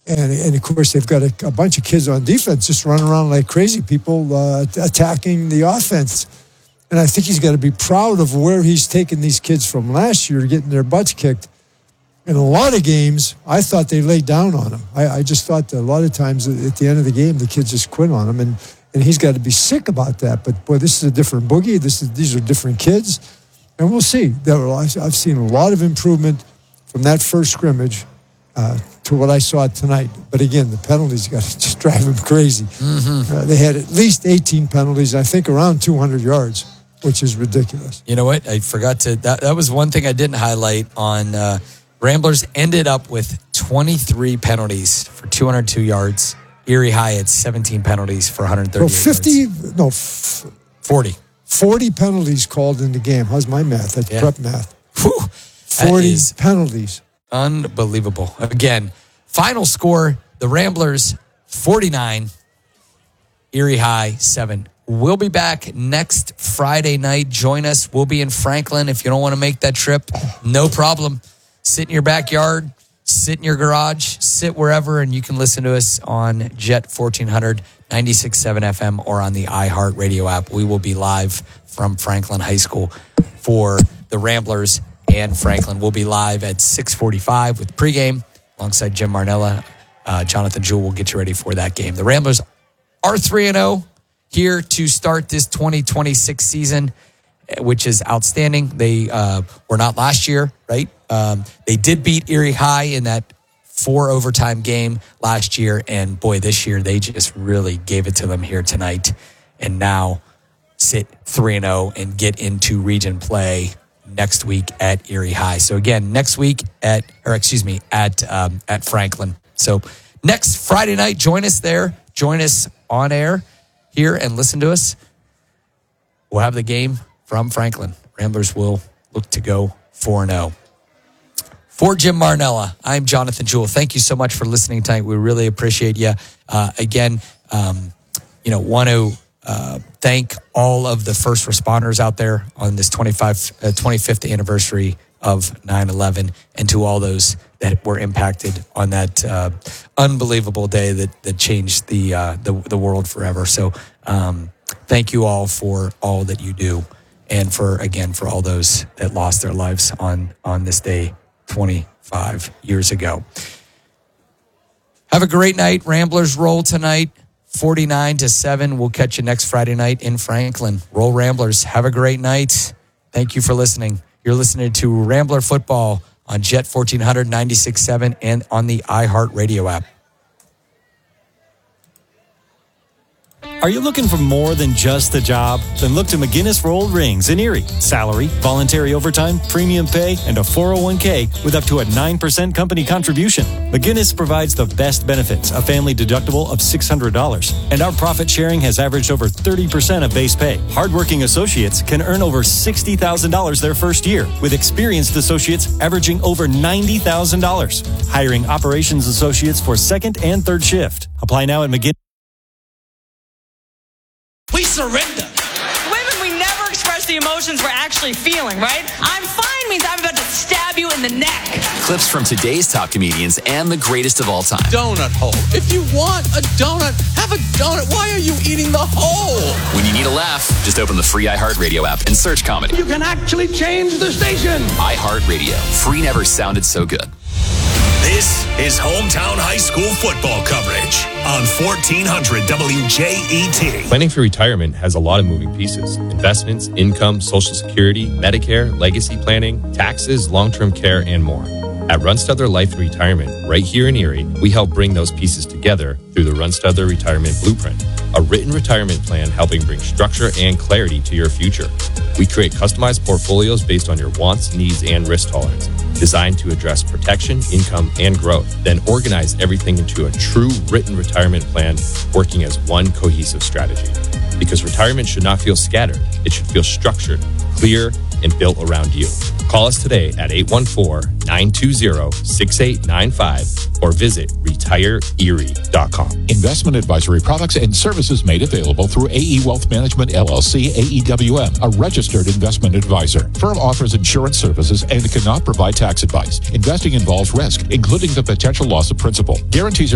And of course, they've got a bunch of kids on defense just running around like crazy people, attacking the offense. And I think he's got to be proud of where he's taken these kids from last year, getting their butts kicked. In a lot of games, I thought they laid down on him. I just thought that a lot of times at the end of the game, the kids just quit on him. And he's got to be sick about that. But, boy, this is a different boogie. These are different kids. And we'll see. I've seen a lot of improvement from that first scrimmage to what I saw tonight. But again, the penalties got to just drive them crazy. Mm-hmm. They had at least 18 penalties, I think around 200 yards, which is ridiculous. You know what? I forgot to, that was one thing I didn't highlight on Ramblers ended up with 23 penalties for 202 yards. Erie High had 17 penalties for 130 yards. 40 penalties called in the game. How's my math? That's prep math. Whew. 40 penalties. Unbelievable. Again, final score, the Ramblers 49, Erie High 7. We'll be back next Friday night. Join us. We'll be in Franklin. If you don't want to make that trip, no problem. Sit in your backyard, sit in your garage, sit wherever, and you can listen to us on Jet 1400, 96.7 FM, or on the iHeartRadio app. We will be live from Franklin High School for the Ramblers and Franklin. We'll be live at 6:45 with pregame alongside Jim Marnella. Jonathan Jewell will get you ready for that game. The Ramblers are 3-0 here to start this 2026 season, which is outstanding. They were not last year, right? They did beat Erie High in that 4 overtime game last year. And boy, this year they just really gave it to them here tonight. And now sit 3-0 and get into region play next week at Erie High. So again, next week at Franklin. So next Friday night, join us there. Join us on air here and listen to us. We'll have the game from Franklin. Ramblers will look to go 4-0. For Jim Marnella, I'm Jonathan Jewell. Thank you so much for listening tonight. We really appreciate you. Again, want to thank all of the first responders out there on this 25th anniversary of 9/11, and to all those that were impacted on that unbelievable day that changed the world forever. So thank you all for all that you do, and for all those that lost their lives on this day 25 years ago. Have a great night. Ramblers roll tonight, 49-7. We'll catch you next Friday night in Franklin. Roll Ramblers. Have a great night. Thank you for listening. You're listening to Rambler Football on Jet 1400, 96.7, and on the iHeartRadio app. Are you looking for more than just a job? Then look to McGinnis Rolled Rings in Erie. Salary, voluntary overtime, premium pay, and a 401k with up to a 9% company contribution. McGinnis provides the best benefits, a family deductible of $600. And our profit sharing has averaged over 30% of base pay. Hardworking associates can earn over $60,000 their first year, with experienced associates averaging over $90,000. Hiring operations associates for second and third shift. Apply now at McGinnis. We surrender. Women, we never express the emotions we're actually feeling, right? I'm fine means I'm about to stab you in the neck. Clips from today's top comedians and the greatest of all time. Donut hole. If you want a donut, have a donut. Why are you eating the hole? When you need a laugh, just open the free iHeartRadio app and search comedy. You can actually change the station. iHeartRadio. Free never sounded so good. This is hometown high school football coverage on 1400 WJET. Planning for retirement has a lot of moving pieces. Investments, income, Social Security, Medicare, legacy planning, taxes, long-term care, and more. At Runstuther Life and Retirement, right here in Erie, we help bring those pieces together through the Runstuther Retirement Blueprint, a written retirement plan helping bring structure and clarity to your future. We create customized portfolios based on your wants, needs, and risk tolerance, designed to address protection, income, and growth, then organize everything into a true written retirement plan, working as one cohesive strategy. Because retirement should not feel scattered. It should feel structured, clear, and built around you. Call us today at 814-920-6895 or visit retireerie.com. Investment advisory products and services made available through AE Wealth Management, LLC, AEWM, a registered investment advisor. Firm offers insurance services and cannot provide tax advice. Investing involves risk, including the potential loss of principal. Guarantees are